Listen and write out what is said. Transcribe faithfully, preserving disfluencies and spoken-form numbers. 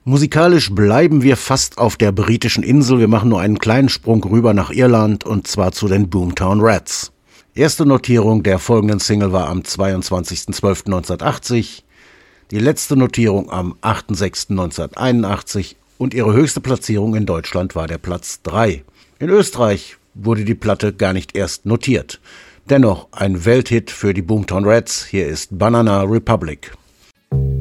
Musikalisch bleiben wir fast auf der britischen Insel. Wir machen nur einen kleinen Sprung rüber nach Irland und zwar zu den Boomtown Rats. Erste Notierung der folgenden Single war am zweiundzwanzigsten zwölften neunzehnhundertachtzig, die letzte Notierung am achten sechsten neunzehnhunderteinundachtzig und ihre höchste Platzierung in Deutschland war der Platz drei. In Österreich wurde die Platte gar nicht erst notiert. Dennoch ein Welthit für die Boomtown Rats. Hier ist Banana Republic.